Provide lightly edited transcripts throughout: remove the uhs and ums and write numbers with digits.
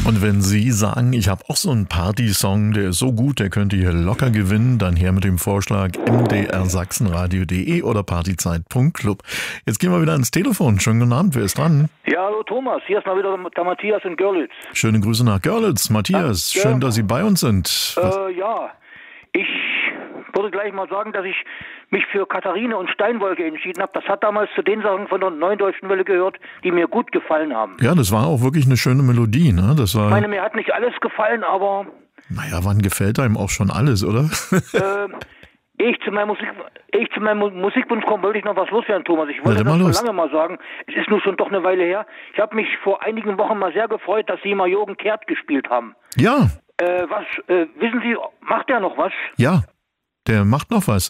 Und wenn Sie sagen, ich habe auch so einen Party-Song, der ist so gut, der könnte hier locker gewinnen, dann her mit dem Vorschlag mdrsachsenradio.de oder partyzeit.club. Jetzt gehen wir wieder ans Telefon. Schönen guten Abend, wer ist dran? Ja, hallo Thomas, hier ist mal wieder der Matthias in Görlitz. Schöne Grüße nach Görlitz. Matthias, Ja. schön, dass Sie bei uns sind. Ja, ich würde gleich mal sagen, dass ich mich für Katharine und Steinwolke entschieden habe. Das hat damals zu den Sachen von der Neuen Deutschen Welle gehört, die mir gut gefallen haben. Ja, das war auch wirklich eine schöne Melodie, ne? Das war. Ich meine, mir hat nicht alles gefallen, aber Naja, wann gefällt einem auch schon alles, oder? ich zu meinem Musikwunsch komme, wollte ich noch was loswerden, Thomas. Ich wollte das schon lange mal sagen. Es ist nur schon doch eine Weile her. Ich habe mich vor einigen Wochen mal sehr gefreut, dass Sie mal Jürgen Kehrt gespielt haben. Ja. Wissen Sie, macht der noch was? Ja. Der macht noch was.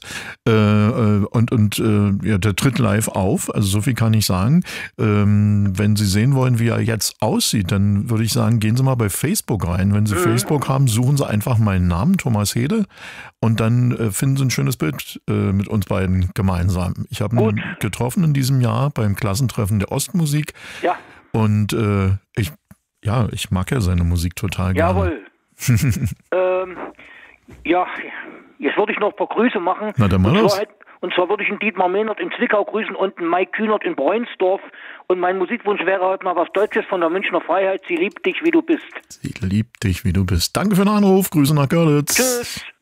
Ja, der tritt live auf, also so viel kann ich sagen. Wenn Sie sehen wollen, wie er jetzt aussieht, dann würde ich sagen, gehen Sie mal bei Facebook rein. Wenn Sie Facebook haben, suchen Sie einfach meinen Namen, Thomas Hede, und dann finden Sie ein schönes Bild mit uns beiden gemeinsam. Ich habe ihn getroffen in diesem Jahr beim Klassentreffen der Ostmusik. Ja. Und ich mag ja seine Musik total gerne. Jawohl. Ja, jetzt würde ich noch ein paar Grüße machen. Na, dann mal los. Und zwar würde ich einen Dietmar Mehnert in Zwickau grüßen und einen Mike Kühnert in Bräunsdorf. Und mein Musikwunsch wäre heute mal was Deutsches von der Münchner Freiheit. Sie liebt dich, wie du bist. Sie liebt dich, wie du bist. Danke für den Anruf. Grüße nach Görlitz. Tschüss.